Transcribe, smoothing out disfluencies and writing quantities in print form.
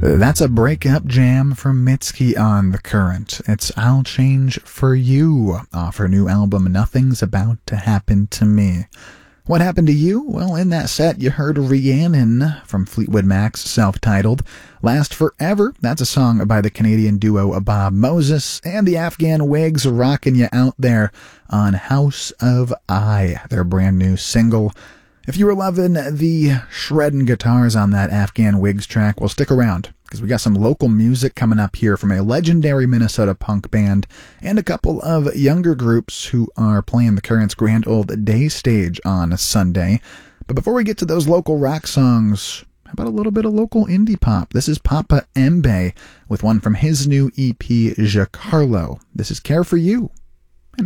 That's a breakup jam from Mitski on The Current. It's I'll Change For You off her new album Nothing's About to Happen to Me. What happened to you? Well, in that set you heard Rhiannon from Fleetwood Mac's self-titled Last Forever. That's a song by the Canadian duo Bob Moses, and the Afghan Wigs rocking you out there on House of I, their brand new single. If you were loving the shredding guitars on that Afghan Wigs track, well, stick around, because we got some local music coming up here from a legendary Minnesota punk band and a couple of younger groups who are playing the Current's Grand Old Day stage on Sunday. But before we get to those local rock songs, how about a little bit of local indie pop? This is Papa Mbe with one from his new EP, Giancarlo. This is Care For You.